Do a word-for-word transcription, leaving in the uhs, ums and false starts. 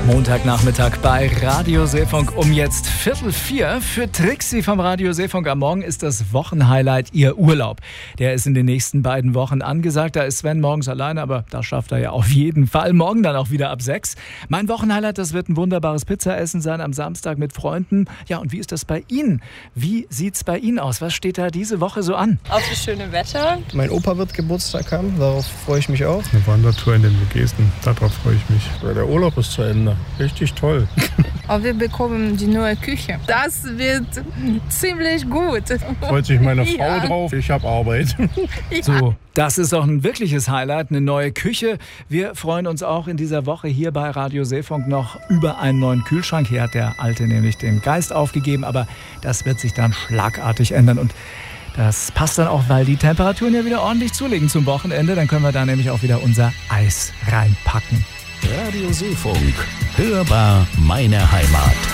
Montagnachmittag bei Radio Seefunk um jetzt Viertel vier. Für Trixie vom Radio Seefunk am Morgen ist das Wochenhighlight ihr Urlaub. Der ist in den nächsten beiden Wochen angesagt. Da ist Sven morgens alleine, aber das schafft er ja auf jeden Fall. Morgen dann auch wieder ab sechs. Mein Wochenhighlight, das wird ein wunderbares Pizzaessen sein am Samstag mit Freunden. Ja, und wie ist das bei Ihnen? Wie sieht's bei Ihnen aus? Was steht da diese Woche so an? Auf das schöne Wetter. Mein Opa wird Geburtstag haben, darauf freue ich mich auch. Eine Wandertour in den Vogesen, darauf freue ich mich. Der Urlaub ist zu Ende. Richtig toll. Aber wir bekommen die neue Küche. Das wird ziemlich gut. Freut sich meine Frau Ja. drauf. Ich habe Arbeit. So, das ist auch ein wirkliches Highlight, eine neue Küche. Wir freuen uns auch in dieser Woche hier bei Radio Seefunk noch über einen neuen Kühlschrank. Hier hat der alte nämlich den Geist aufgegeben, aber das wird sich dann schlagartig ändern. Und das passt dann auch, weil die Temperaturen ja wieder ordentlich zulegen zum Wochenende. Dann können wir da nämlich auch wieder unser Eis reinpacken. Radio Seefunk. Hörbar meine Heimat.